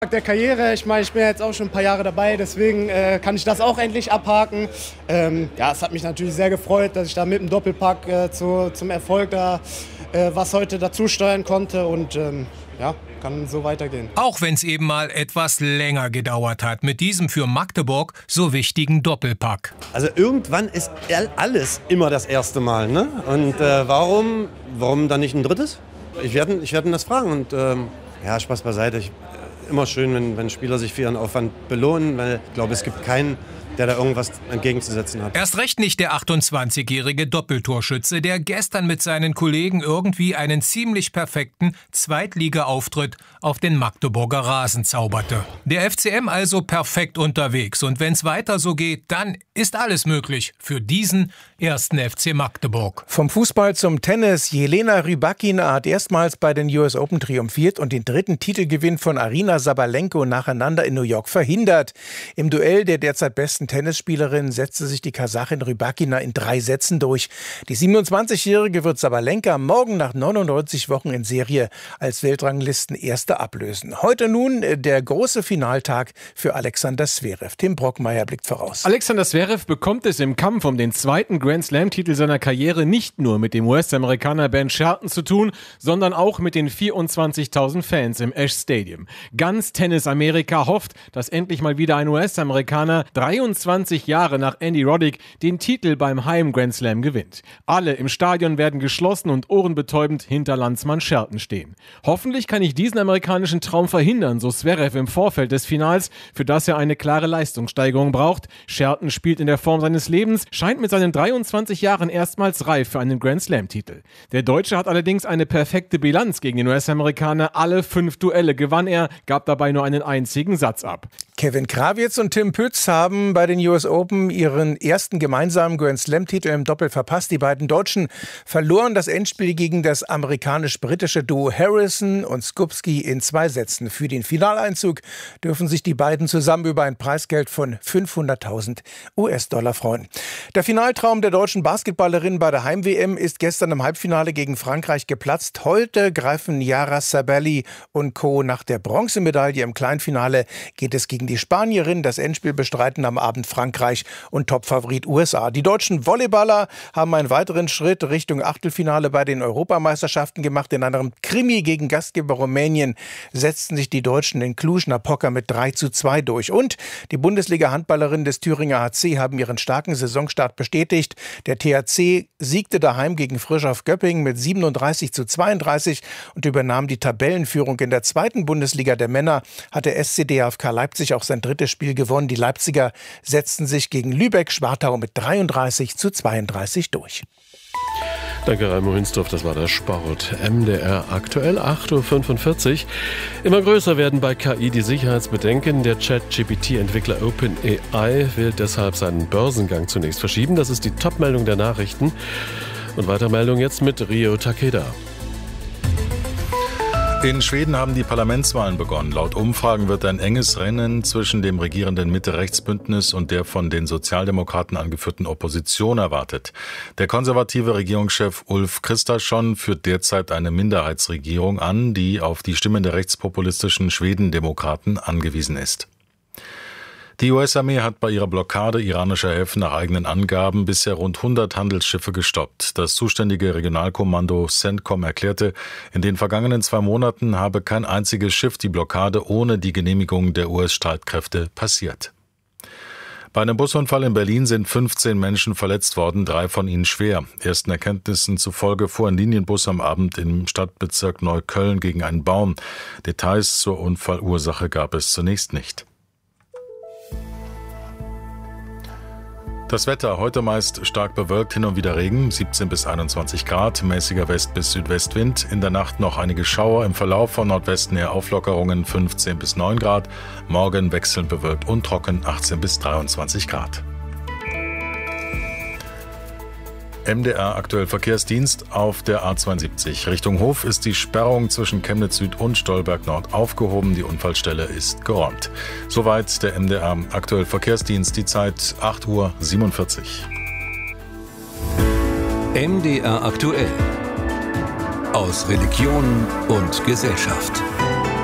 Der Karriere, ich meine, ich bin jetzt auch schon ein paar Jahre dabei, deswegen kann ich das auch endlich abhaken. Es hat mich natürlich sehr gefreut, dass ich da mit dem Doppelpack zum Erfolg da was heute dazu steuern konnte und kann so weitergehen. Auch wenn es eben mal etwas länger gedauert hat mit diesem für Magdeburg so wichtigen Doppelpack. Also irgendwann ist alles immer das erste Mal, ne? Und warum dann nicht ein drittes? Ich werde das fragen und Spaß beiseite. Immer schön, wenn Spieler sich für ihren Aufwand belohnen, weil ich glaube, es gibt keinen, der da irgendwas entgegenzusetzen hat. Erst recht nicht der 28-jährige Doppeltorschütze, der gestern mit seinen Kollegen irgendwie einen ziemlich perfekten Zweitliga-Auftritt auf den Magdeburger Rasen zauberte. Der FCM also perfekt unterwegs und wenn es weiter so geht, dann ist alles möglich für diesen ersten FC Magdeburg. Vom Fußball zum Tennis. Jelena Rybakina hat erstmals bei den US Open triumphiert und den dritten Titelgewinn von Aryna Sabalenko nacheinander in New York verhindert. Im Duell der derzeit besten Tennisspielerin setzte sich die Kasachin Rybakina in 3 Sätzen durch. Die 27-Jährige wird Sabalenka morgen nach 99 Wochen in Serie als Weltranglisten-Erste ablösen. Heute nun der große Finaltag für Alexander Zverev. Tim Brockmeier blickt voraus. Alexander Zverev bekommt es im Kampf um den zweiten Grand-Slam-Titel seiner Karriere nicht nur mit dem US-Amerikaner Ben Shelton zu tun, sondern auch mit den 24.000 Fans im Ash Stadium. Ganz Tennis-Amerika hofft, dass endlich mal wieder ein US-Amerikaner 23 Jahre nach Andy Roddick den Titel beim Heim-Grand Slam gewinnt. Alle im Stadion werden geschlossen und ohrenbetäubend hinter Landsmann Shelton stehen. Hoffentlich kann ich diesen amerikanischen Traum verhindern, so Zverev im Vorfeld des Finals, für das er eine klare Leistungssteigerung braucht. Shelton spielt in der Form seines Lebens, scheint mit seinen 23 Jahren erstmals reif für einen Grand Slam-Titel. Der Deutsche hat allerdings eine perfekte Bilanz gegen den US-Amerikaner. Alle 5 Duelle gewann er, gab dabei nur einen einzigen Satz ab. Kevin Krawietz und Tim Pütz haben bei den US Open ihren ersten gemeinsamen Grand Slam-Titel im Doppel verpasst. Die beiden Deutschen verloren das Endspiel gegen das amerikanisch-britische Duo Harrison und Skupski in 2 Sätzen. Für den Finaleinzug dürfen sich die beiden zusammen über ein Preisgeld von 500.000 US-Dollar freuen. Der Finaltraum der deutschen Basketballerin bei der Heim-WM ist gestern im Halbfinale gegen Frankreich geplatzt. Heute greifen Yara Sabelli und Co. nach der Bronzemedaille. Im Kleinfinale geht es gegen die Spanierin. Das Endspiel bestreiten am Abend Frankreich und Topfavorit USA. Die deutschen Volleyballer haben einen weiteren Schritt Richtung Achtelfinale bei den Europameisterschaften gemacht. In einem Krimi gegen Gastgeber Rumänien setzten sich die Deutschen in Cluj-Napoca mit 3:2 durch. Und die Bundesliga-Handballerinnen des Thüringer HC haben ihren starken Saisonstart bestätigt. Der THC siegte daheim gegen Frischhoff Göppingen mit 37:32 und übernahm die Tabellenführung. In der zweiten Bundesliga der Männer hatte SC Leipzig auch sein drittes Spiel gewonnen. Die Leipziger setzten sich gegen Lübeck-Schwartau mit 33:32 durch. Danke, Raimo Hinsdorf, das war der Sport. MDR aktuell 8:45 Uhr. Immer größer werden bei KI die Sicherheitsbedenken. Der Chat-GPT-Entwickler OpenAI will deshalb seinen Börsengang zunächst verschieben. Das ist die Top-Meldung der Nachrichten. Und weitere Meldung jetzt mit Rio Takeda. In Schweden haben die Parlamentswahlen begonnen. Laut Umfragen wird ein enges Rennen zwischen dem regierenden Mitte-Rechts-Bündnis und der von den Sozialdemokraten angeführten Opposition erwartet. Der konservative Regierungschef Ulf Kristersson führt derzeit eine Minderheitsregierung an, die auf die Stimmen der rechtspopulistischen Schwedendemokraten angewiesen ist. Die US-Armee hat bei ihrer Blockade iranischer Häfen nach eigenen Angaben bisher rund 100 Handelsschiffe gestoppt. Das zuständige Regionalkommando CENTCOM erklärte, in den vergangenen 2 Monaten habe kein einziges Schiff die Blockade ohne die Genehmigung der US-Streitkräfte passiert. Bei einem Busunfall in Berlin sind 15 Menschen verletzt worden, 3 von ihnen schwer. Ersten Erkenntnissen zufolge fuhr ein Linienbus am Abend im Stadtbezirk Neukölln gegen einen Baum. Details zur Unfallursache gab es zunächst nicht. Das Wetter heute meist stark bewölkt, hin und wieder Regen, 17 bis 21 Grad, mäßiger West- bis Südwestwind. In der Nacht noch einige Schauer, im Verlauf von Nordwesten her Auflockerungen 15 bis 9 Grad. Morgen wechselnd bewölkt und trocken 18 bis 23 Grad. MDR aktuell Verkehrsdienst auf der A72. Richtung Hof ist die Sperrung zwischen Chemnitz Süd und Stolberg Nord aufgehoben. Die Unfallstelle ist geräumt. Soweit der MDR aktuell Verkehrsdienst. Die Zeit 8:47 Uhr. MDR aktuell. Aus Religion und Gesellschaft.